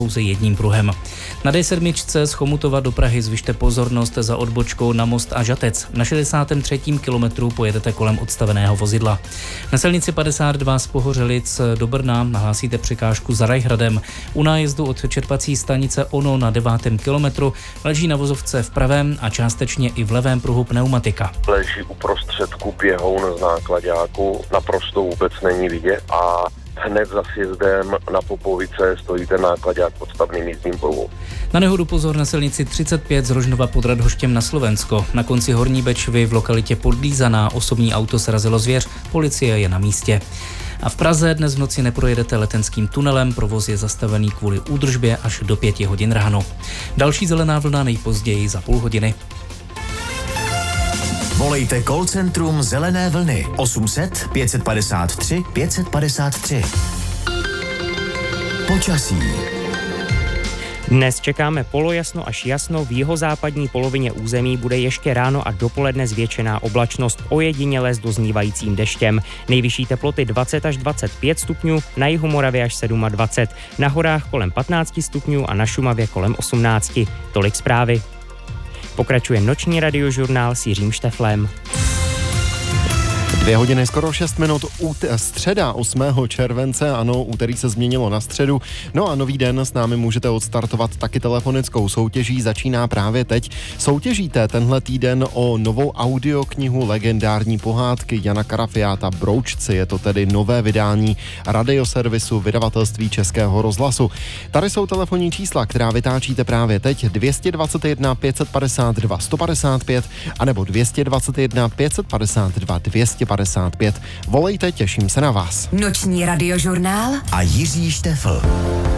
pouze jedním pruhem. Na D7 z Chomutova do Prahy zvyšte pozornost za odbočkou na Most a Žatec. Na 63. kilometru pojedete kolem odstaveného vozidla. Na silnici 52 z Pohořelic do Brna nahlásíte překážku za Rajhradem. U nájezdu od čerpací stanice Ono na 9. kilometru leží na vozovce v pravém a částečně i v levém pruhu pneumatika. Leží uprostředku běhoun z náklaďáku, naprosto vůbec není vidět a hned za sjezdem na Popovice stojí ten náklaďák pod stavným jízdním pruhu. Na nehodu pozor na silnici 35 z Rožnova pod Radhoštěm na Slovensko. Na konci Horní Bečvy v lokalitě Podlízaná osobní auto srazilo zvěř, policie je na místě. A v Praze dnes v noci neprojedete Letenským tunelem, provoz je zastavený kvůli údržbě až do 5 hodin ráno. Další zelená vlna nejpozději za půl hodiny. Volejte call centrum Zelené vlny 800 553 553. Počasí. Dnes čekáme polojasno až jasno, v jihozápadní polovině území bude ještě ráno a dopoledne zvětšená oblačnost, ojediněle s doznívajícím deštěm. Nejvyšší teploty 20 až 25 stupňů, na jihu Moravy až 27, na horách kolem 15 stupňů a na Šumavě kolem 18. Tolik zprávy. Pokračuje noční radiožurnál s Jiřím Šteflem. 2 hodiny, skoro 6 minut, středa 8. července, ano, úterý se změnilo na středu, no a nový den s námi můžete odstartovat taky telefonickou soutěží, začíná právě teď. Soutěžíte tenhle týden o novou audioknihu legendární pohádky Jana Karafiáta Broučci, je to tedy nové vydání radioservisu vydavatelství Českého rozhlasu. Tady jsou telefonní čísla, která vytáčíte právě teď, 221 552 155 anebo 221 552 255. Volejte, těším se na vás. Noční radiožurnál a Jiří Štefl.